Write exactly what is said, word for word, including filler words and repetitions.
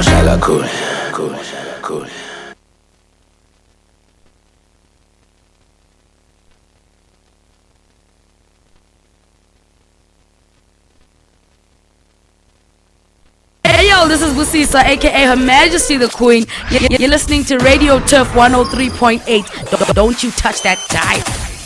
shala cool, cool, cool. Hey yo, this is Busisa, aka Her Majesty the Queen. You're listening to Radio Turf one oh three point eight. Don't you touch that dial.